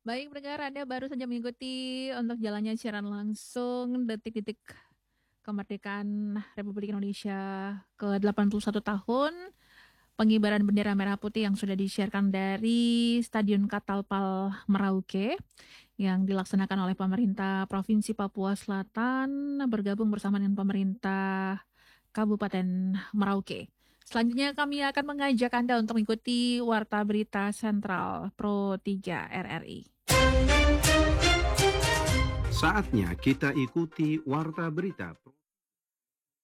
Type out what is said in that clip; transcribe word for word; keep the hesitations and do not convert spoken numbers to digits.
Baik pendengar, Anda baru saja mengikuti untuk jalannya siaran langsung detik-detik kemerdekaan Republik Indonesia ke delapan puluh satu tahun, pengibaran bendera merah putih yang sudah disiarkan dari Stadion Catalpal Merauke yang dilaksanakan oleh pemerintah Provinsi Papua Selatan bergabung bersama dengan pemerintah Kabupaten Merauke. Selanjutnya kami akan mengajak Anda untuk mengikuti Warta Berita Sentral Pro tiga R R I. Saatnya kita ikuti Warta Berita